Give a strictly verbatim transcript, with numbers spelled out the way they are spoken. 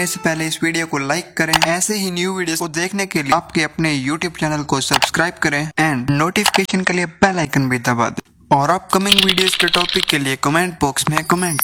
करने से पहले इस वीडियो को लाइक करें। ऐसे ही न्यू वीडियो को देखने के लिए आपके अपने यूट्यूब चैनल को सब्सक्राइब करें एंड नोटिफिकेशन के लिए बेल आइकन भी दबा दें और अपकमिंग वीडियोस के टॉपिक के लिए कमेंट बॉक्स में कमेंट